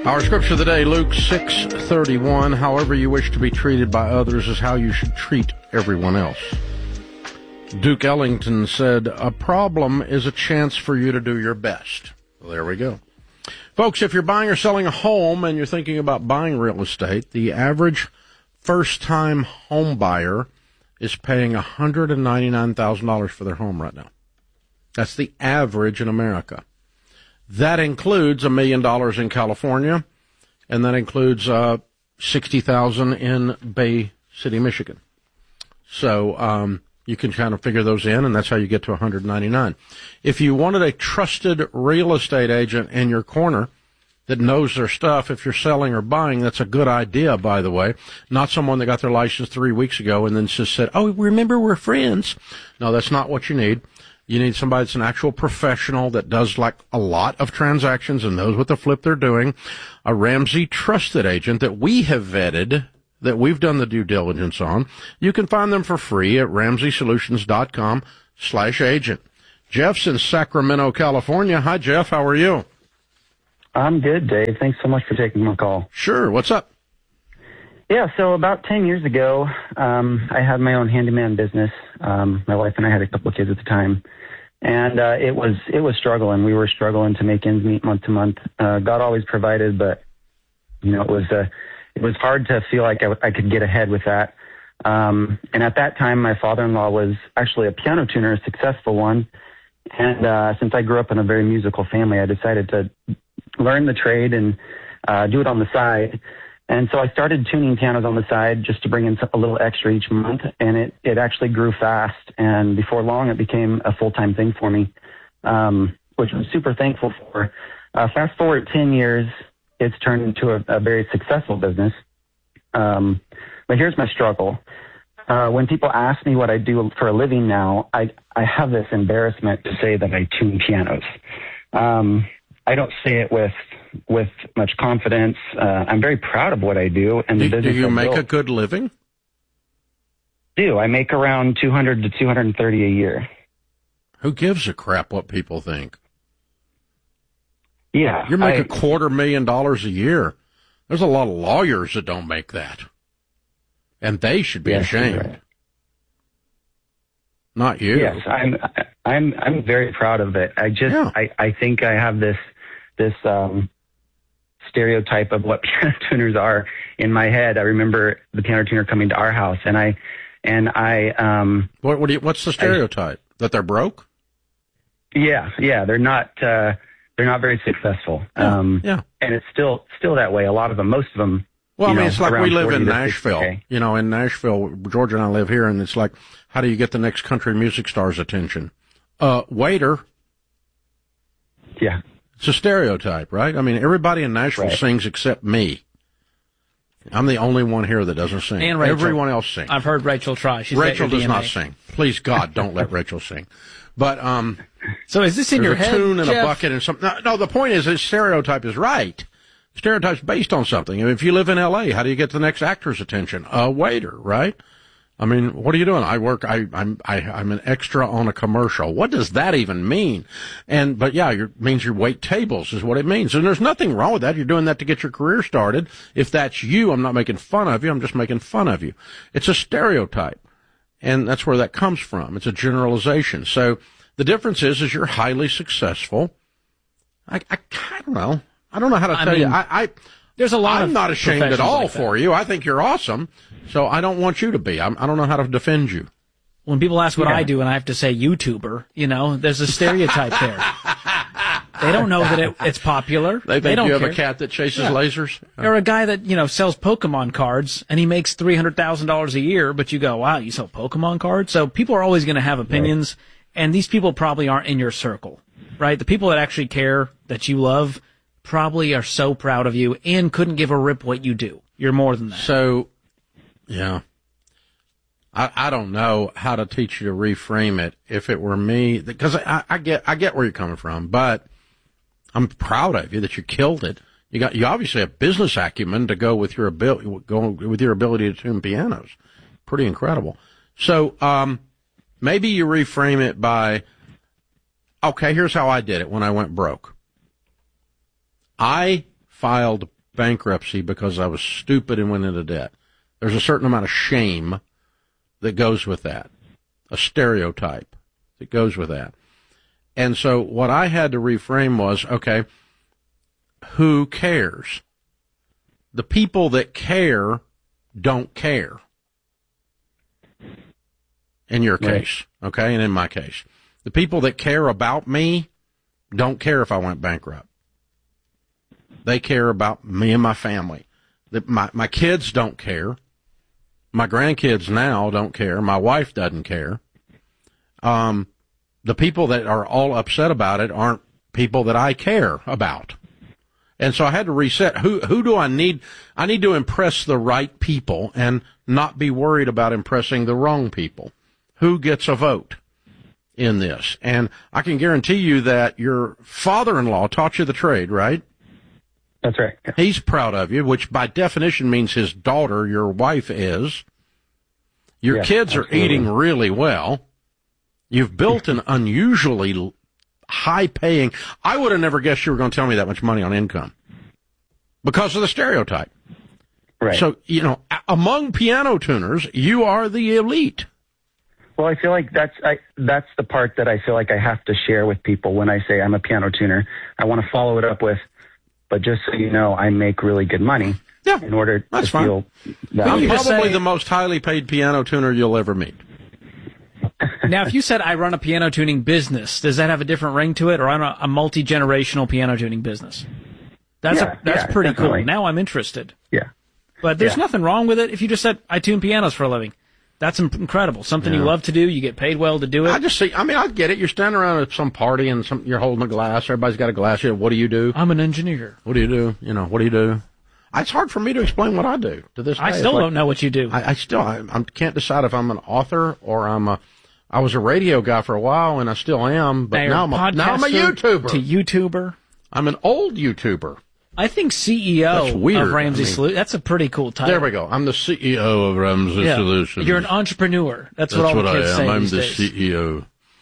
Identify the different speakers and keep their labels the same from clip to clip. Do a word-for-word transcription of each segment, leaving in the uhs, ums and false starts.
Speaker 1: Our scripture of the day, Luke six thirty-one. However you wish to be treated by others is how you should treat everyone else. Duke Ellington said, a problem is a chance for you to do your best. Well, there we go. Folks, if you're buying or selling a home and you're thinking about buying real estate, the average first-time home buyer is paying one hundred ninety-nine thousand dollars for their home right now. That's the average in America. That includes a million dollars in California, and that includes uh, sixty thousand dollars in Bay City, Michigan. So um, you can kind of figure those in, and that's how you get to one hundred ninety-nine. If you wanted a trusted real estate agent in your corner that knows their stuff, if you're selling or buying, that's a good idea, by the way. Not someone that got their license three weeks ago and then just said, oh, remember, we're friends. No, that's not what you need. You need somebody that's an actual professional that does like a lot of transactions and knows what the flip they're doing. A Ramsey trusted agent that we have vetted, that we've done the due diligence on. You can find them for free at ramsey solutions dot com slash agent. Jeff's in Sacramento, California. Hi, Jeff. How are you?
Speaker 2: I'm good, Dave. Thanks so much for taking my call.
Speaker 1: Sure. What's up?
Speaker 2: Yeah, so about ten years ago, um, I had my own handyman business. Um, my wife and I had a couple of kids at the time. And uh, it was it was struggling. We were struggling to make ends meet month to month. Uh, God always provided, but you know it was uh, it was hard to feel like I, w- I could get ahead with that. Um, and at that time, my father-in-law was actually a piano tuner, a successful one. And uh, since I grew up in a very musical family, I decided to learn the trade and uh, do it on the side. And so I started tuning pianos on the side just to bring in a little extra each month, and it, it actually grew fast. And before long, it became a full-time thing for me, um, which I'm super thankful for. Uh, fast forward ten years, it's turned into a, a very successful business. Um, but here's my struggle. Uh, when people ask me what I do for a living now, I, I have this embarrassment to say that I tune pianos. Um, I don't say it with with much confidence. Uh, I'm very proud of what I do. And
Speaker 1: do,
Speaker 2: the
Speaker 1: do you make
Speaker 2: built.
Speaker 1: a good living?
Speaker 2: Do I make around two hundred to two hundred thirty a year?
Speaker 1: Who gives a crap what people think?
Speaker 2: Yeah,
Speaker 1: you're making
Speaker 2: I,
Speaker 1: a quarter million dollars a year. There's a lot of lawyers that don't make that, and they should be
Speaker 2: yes,
Speaker 1: ashamed.
Speaker 2: Right.
Speaker 1: Not you.
Speaker 2: Yes, I'm. I'm. I'm very proud of it. I just.
Speaker 1: Yeah.
Speaker 2: I. I think I have this. This. Um, stereotype of what piano tuners are in my head. I remember the piano tuner coming to our house, and I, and I, um,
Speaker 1: what, what do you, what's the stereotype? I, that they're broke?
Speaker 2: Yeah, yeah, they're not, uh, they're not very successful.
Speaker 1: Yeah,
Speaker 2: um,
Speaker 1: yeah.
Speaker 2: And it's still, still that way. A lot of them, most of them.
Speaker 1: Well, I mean,
Speaker 2: know,
Speaker 1: it's like we live in Nashville.
Speaker 2: sixty K.
Speaker 1: You know, in Nashville, Georgia and I live here, and it's like, how do you get the next country music star's attention? Uh, waiter.
Speaker 2: Yeah.
Speaker 1: It's a stereotype, right? I mean, everybody in Nashville
Speaker 2: right.
Speaker 1: sings except me. I'm the only one here that doesn't sing.
Speaker 3: And Rachel.
Speaker 1: Everyone else sings.
Speaker 3: I've heard Rachel try. She's
Speaker 1: Rachel does
Speaker 3: D N A.
Speaker 1: not sing. Please, God, don't let Rachel sing. But um,
Speaker 3: so is this in your
Speaker 1: there's a
Speaker 3: head,
Speaker 1: tune and
Speaker 3: Jeff?
Speaker 1: a bucket and something. No, no, the point is, this stereotype is right. Stereotype's based on something. If you live in L A, how do you get the next actor's attention? A waiter, right? I mean, what are you doing? I work, I, I'm, I, I'm an extra on a commercial. What does that even mean? And, but yeah, it means you wait tables is what it means. And there's nothing wrong with that. You're doing that to get your career started. If that's you, I'm not making fun of you. I'm just making fun of you. It's a stereotype. And that's where that comes from. It's a generalization. So the difference is, is you're highly successful. I, I, I don't know. I don't know how to
Speaker 3: I
Speaker 1: tell
Speaker 3: mean,
Speaker 1: you. I, I,
Speaker 3: there's a lot
Speaker 1: I'm
Speaker 3: of
Speaker 1: not ashamed at all
Speaker 3: like
Speaker 1: for you. I think you're awesome. So I don't want you to be. I'm, I don't know how to defend you.
Speaker 3: When people ask what
Speaker 2: yeah.
Speaker 3: I do and I have to say YouTuber, you know, there's a stereotype there. They don't know that it, it's popular.
Speaker 1: They think
Speaker 3: they don't
Speaker 1: you have
Speaker 3: care.
Speaker 1: a cat that chases
Speaker 3: yeah.
Speaker 1: lasers.
Speaker 3: Or a guy that, you know, sells Pokemon cards and he makes three hundred thousand dollars a year, but you go, wow, you sell Pokemon cards? So people are always going to have opinions, right. And these people probably aren't in your circle, right? The people that actually care, that you love, probably are so proud of you and couldn't give a rip what you do. You're more than that.
Speaker 1: So, yeah. I, I don't know how to teach you to reframe it if it were me, because I, I get I get where you're coming from, but I'm proud of you that you killed it. You got you obviously have business acumen to go with your ability go with your ability to tune pianos. Pretty incredible. So um, maybe you reframe it by, okay, here's how I did it when I went broke. I filed bankruptcy because I was stupid and went into debt. There's a certain amount of shame that goes with that, a stereotype that goes with that. And so what I had to reframe was, okay, who cares? The people that care don't care. In your case, right. Okay, and in my case. The people that care about me don't care if I went bankrupt. They care about me and my family. The, my, my kids don't care. My grandkids now don't care. My wife doesn't care. Um, the people that are all upset about it aren't people that I care about. And so I had to reset. Who, who do I need? I need to impress the right people and not be worried about impressing the wrong people. Who gets a vote in this? And I can guarantee you that your father-in-law taught you the trade, right?
Speaker 2: That's right. Yeah.
Speaker 1: He's proud of you, which by definition means his daughter, your wife, is. Your
Speaker 2: yeah,
Speaker 1: kids are
Speaker 2: absolutely.
Speaker 1: eating really well. You've built an unusually high-paying. I would have never guessed you were going to tell me that much money on income because of the stereotype.
Speaker 2: Right.
Speaker 1: So, you know, among piano tuners, you are the elite.
Speaker 2: Well, I feel like that's I, that's the part that I feel like I have to share with people when I say I'm a piano tuner. I want to follow it up with, but just so you know, I make really good money.
Speaker 1: Yeah,
Speaker 2: in order
Speaker 1: that's
Speaker 2: to
Speaker 1: fine.
Speaker 2: feel that
Speaker 1: I'm
Speaker 3: you
Speaker 1: probably
Speaker 3: say,
Speaker 1: the most highly paid piano tuner you'll ever meet.
Speaker 3: Now, if you said I run a piano tuning business, does that have a different ring to it, or I'm a, a multi-generational piano tuning business? That's
Speaker 2: yeah,
Speaker 3: a, that's
Speaker 2: yeah,
Speaker 3: pretty
Speaker 2: definitely.
Speaker 3: cool. Now I'm interested.
Speaker 2: Yeah.
Speaker 3: But there's
Speaker 2: Yeah.
Speaker 3: nothing wrong with it if you just said I tune pianos for a living. That's im- incredible. Something
Speaker 1: Yeah.
Speaker 3: you love to do. You get paid well to do it.
Speaker 1: I just see, I mean, I get it. You're standing around at some party and some, you're holding a glass. Everybody's got a glass. You know, what do you do?
Speaker 3: I'm an engineer.
Speaker 1: What do you do? You know, what do you do? It's hard for me to explain what I do to this day.
Speaker 3: I
Speaker 1: It's
Speaker 3: still
Speaker 1: like-
Speaker 3: don't know what you do.
Speaker 1: I, I still, I, I can't decide if I'm an author or I'm a, I was a radio guy for a while and I still am, but
Speaker 3: Now
Speaker 1: now I'm,
Speaker 3: you're
Speaker 1: a, now I'm a
Speaker 3: podcaster
Speaker 1: YouTuber.
Speaker 3: To YouTuber.
Speaker 1: I'm an old YouTuber.
Speaker 3: I think C E O
Speaker 1: That's weird.
Speaker 3: of Ramsey
Speaker 1: I mean-
Speaker 3: Solutions. That's a pretty cool title.
Speaker 1: There we go. I'm the C E O of Ramsey
Speaker 3: Yeah.
Speaker 1: Solutions.
Speaker 3: You're an entrepreneur. That's,
Speaker 1: That's
Speaker 3: what all
Speaker 1: what
Speaker 3: the kids
Speaker 1: I am.
Speaker 3: say
Speaker 1: I'm
Speaker 3: these
Speaker 1: the
Speaker 3: days.
Speaker 1: C E O.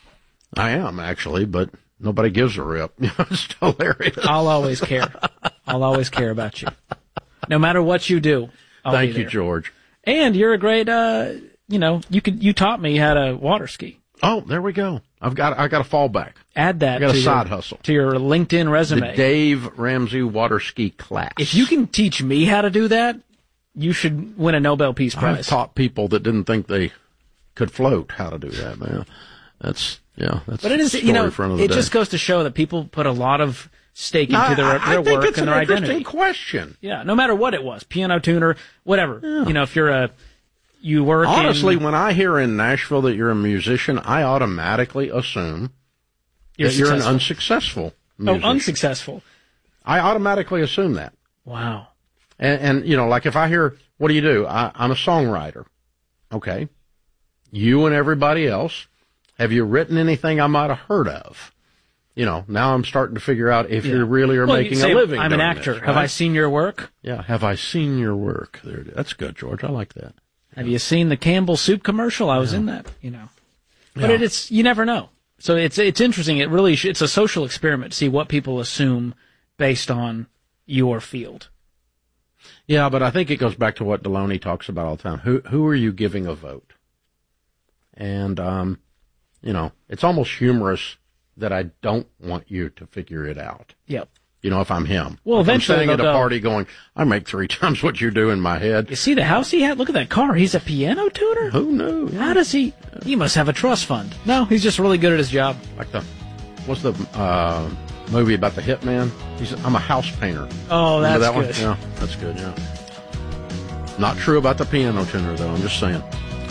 Speaker 1: I am, actually, but nobody gives a rip. It's hilarious.
Speaker 3: I'll always care. I'll always care about you. No matter what you do. I'll
Speaker 1: Thank
Speaker 3: be
Speaker 1: you,
Speaker 3: there.
Speaker 1: George.
Speaker 3: And you're a great, uh, you know, you could, you taught me how to water ski.
Speaker 1: Oh, there we go. I've got, I got a fallback.
Speaker 3: Add that
Speaker 1: I got
Speaker 3: to
Speaker 1: a side
Speaker 3: your,
Speaker 1: hustle.
Speaker 3: to your LinkedIn resume.
Speaker 1: The Dave Ramsey water ski class.
Speaker 3: If you can teach me how to do that, you should win a Nobel Peace
Speaker 1: I've
Speaker 3: Prize.
Speaker 1: taught people that didn't think they could float how to do that, man. That's, yeah, that's
Speaker 3: But it is,
Speaker 1: a
Speaker 3: you know,
Speaker 1: story for another
Speaker 3: it
Speaker 1: day.
Speaker 3: just goes to show that people put a lot of stake into
Speaker 1: I,
Speaker 3: their,
Speaker 1: I,
Speaker 3: their
Speaker 1: I think
Speaker 3: work
Speaker 1: it's
Speaker 3: and
Speaker 1: an
Speaker 3: their
Speaker 1: interesting
Speaker 3: identity.
Speaker 1: question.
Speaker 3: Yeah, no matter what it was, piano tuner, whatever.
Speaker 1: Yeah.
Speaker 3: You know, if you're a, you work
Speaker 1: Honestly,
Speaker 3: in,
Speaker 1: when I hear in Nashville that you're a musician, I automatically assume
Speaker 3: you're
Speaker 1: that you're an
Speaker 3: successful.
Speaker 1: unsuccessful
Speaker 3: Oh,
Speaker 1: musician.
Speaker 3: unsuccessful.
Speaker 1: I automatically assume that.
Speaker 3: Wow.
Speaker 1: And, and, you know, like if I hear, what do you do? I, I'm a songwriter. Okay. You and everybody else, have you written anything I might have heard of? You know, now I'm starting to figure out if
Speaker 3: Yeah.
Speaker 1: you really are
Speaker 3: Well, you
Speaker 1: making
Speaker 3: say,
Speaker 1: a living.
Speaker 3: I'm an
Speaker 1: doing
Speaker 3: actor.
Speaker 1: this,
Speaker 3: Have I
Speaker 1: right?
Speaker 3: seen your work?
Speaker 1: Yeah. Have I seen your work? There it is. That's good, George. I like that.
Speaker 3: Have you seen the Campbell soup commercial? I was in that, you know. But
Speaker 1: Yeah.
Speaker 3: it, it's, you never know. So it's, it's interesting. It really, sh- it's a social experiment to see what people assume based on your field.
Speaker 1: Yeah, but I think it goes back to what Deloney talks about all the time. Who who are you giving a vote? And um, you know, it's almost humorous that I don't want you to figure it out.
Speaker 3: Yep.
Speaker 1: You know, if I'm him.
Speaker 3: Well,
Speaker 1: If
Speaker 3: eventually
Speaker 1: I'm staying at a
Speaker 3: they'll go-
Speaker 1: party going, I make three times what you do in my head.
Speaker 3: You see the house he had? Look at that car. He's a piano tuner?
Speaker 1: Who knew?
Speaker 3: How does he? He must have a trust fund. No, he's just really good at his job.
Speaker 1: Like the what's the uh, movie about the hitman? He's I'm a house painter.
Speaker 3: Oh, that's
Speaker 1: Remember that
Speaker 3: good.
Speaker 1: one? Yeah, that's good. Yeah. Not true about the piano tuner, though. I'm just saying.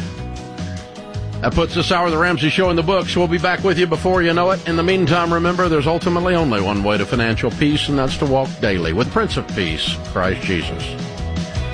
Speaker 1: That puts this hour of the Ramsey Show in the books. We'll be back with you before you know it. In the meantime, remember, there's ultimately only one way to financial peace, and that's to walk daily with Prince of Peace, Christ Jesus.